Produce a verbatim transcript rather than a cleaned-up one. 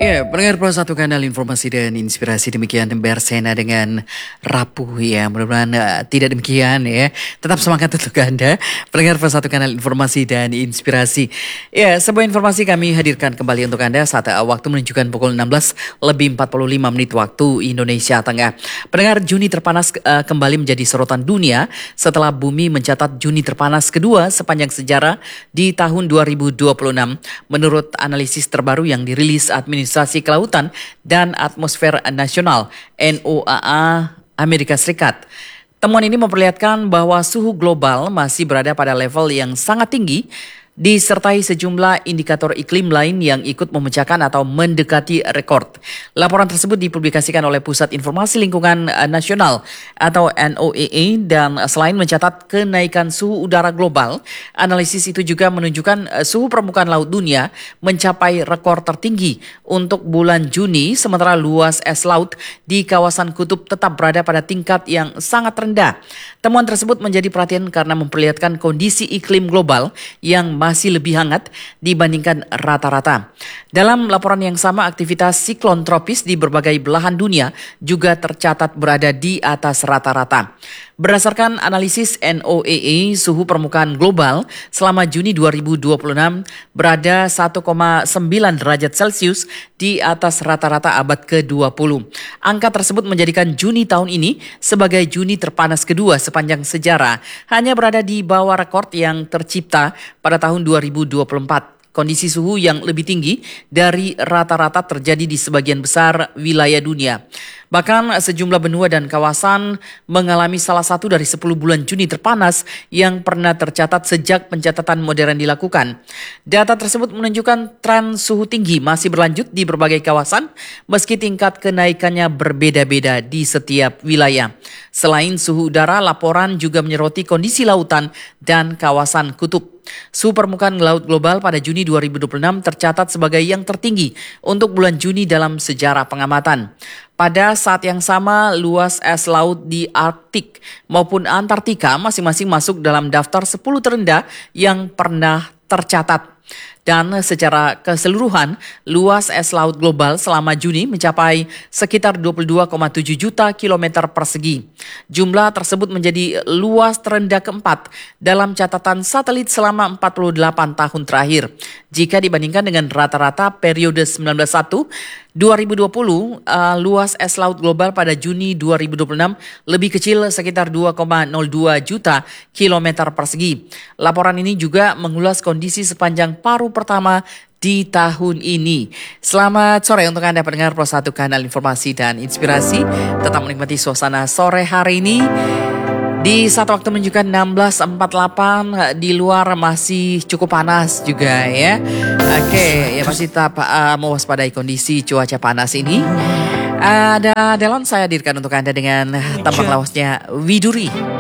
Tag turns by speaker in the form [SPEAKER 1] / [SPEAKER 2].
[SPEAKER 1] Ya, pendengar Pro satu kanal informasi dan inspirasi demikian bersena dengan rapuh ya. Mudah-mudahan uh, tidak demikian ya. Tetap semangat untuk Anda. Pendengar Pro satu kanal informasi dan inspirasi. Ya, sebuah informasi kami hadirkan kembali untuk Anda saat uh, waktu menunjukkan pukul enam belas lebih empat puluh lima menit waktu Indonesia Tengah. Pendengar, Juni terpanas uh, kembali menjadi sorotan dunia setelah bumi mencatat Juni terpanas kedua sepanjang sejarah di tahun dua ribu dua puluh enam. Menurut analisis terbaru yang dirilis administrasi Administrasi Kelautan dan Atmosfer Nasional NOAA Amerika Serikat. Temuan ini memperlihatkan bahwa suhu global masih berada pada level yang sangat tinggi, disertai sejumlah indikator iklim lain yang ikut memecahkan atau mendekati rekor. Laporan tersebut dipublikasikan oleh Pusat Informasi Lingkungan Nasional atau N O A A dan selain mencatat kenaikan suhu udara global, analisis itu juga menunjukkan suhu permukaan laut dunia mencapai rekor tertinggi untuk bulan Juni, sementara luas es laut di kawasan kutub tetap berada pada tingkat yang sangat rendah. Temuan tersebut menjadi perhatian karena memperlihatkan kondisi iklim global yang masih lebih hangat dibandingkan rata-rata. Dalam laporan yang sama, aktivitas siklon tropis di berbagai belahan dunia juga tercatat berada di atas rata-rata. Berdasarkan analisis N O A A, suhu permukaan global selama Juni dua ribu dua puluh enam berada satu koma sembilan derajat Celcius di atas rata-rata abad ke dua puluh. Angka tersebut menjadikan Juni tahun ini sebagai Juni terpanas kedua sepanjang sejarah, hanya berada di bawah rekor yang tercipta pada tahun dua ribu dua puluh empat. Kondisi suhu yang lebih tinggi dari rata-rata terjadi di sebagian besar wilayah dunia. Bahkan sejumlah benua dan kawasan mengalami salah satu dari sepuluh bulan Juni terpanas yang pernah tercatat sejak pencatatan modern dilakukan. Data tersebut menunjukkan tren suhu tinggi masih berlanjut di berbagai kawasan meski tingkat kenaikannya berbeda-beda di setiap wilayah. Selain suhu udara, laporan juga menyoroti kondisi lautan dan kawasan kutub. Suhu permukaan laut global pada Juni dua ribu dua puluh enam tercatat sebagai yang tertinggi untuk bulan Juni dalam sejarah pengamatan. Pada saat yang sama, luas es laut di Arktik maupun Antartika masing-masing masuk dalam daftar sepuluh terendah yang pernah tercatat. Dan secara keseluruhan, luas es laut global selama Juni mencapai sekitar dua puluh dua koma tujuh juta kilometer persegi. Jumlah tersebut menjadi luas terendah keempat dalam catatan satelit selama empat puluh delapan tahun terakhir. Jika dibandingkan dengan rata-rata periode sembilan belas satu dua ribu dua puluh, uh, luas es laut global pada Juni dua ribu dua puluh enam lebih kecil sekitar dua koma nol dua juta kilometer persegi. Laporan ini juga mengulas kondisi sepanjang paruh pertama di tahun ini. Selamat sore untuk Anda pendengar Pro satu kanal informasi dan inspirasi. Tetap menikmati suasana sore hari ini. Di saat waktu menunjukkan enam belas empat puluh delapan, di luar masih cukup panas juga ya. Oke, ya masih tetap uh, mewaspadai kondisi cuaca panas ini. Ada uh, Delon saya hadirkan untuk Anda dengan tambang lawasnya Widuri.